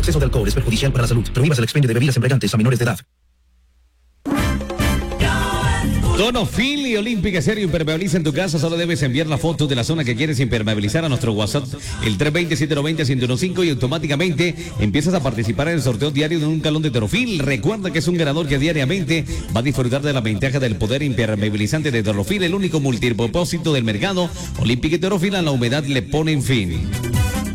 exceso de alcohol es perjudicial para la salud. Prohíbas el expendio de bebidas embriagantes a menores de edad. Donofil y Olímpica Serio impermeabiliza en tu casa. Solo debes enviar la foto de la zona que quieres impermeabilizar a nuestro WhatsApp, el 320-790-1015, y automáticamente empiezas a participar en el sorteo diario de un galón de Donofil. Recuerda que es un ganador que diariamente va a disfrutar de la ventaja del poder impermeabilizante de Donofil, el único multipropósito del mercado. Olímpica y Donofil, a la humedad le ponen fin.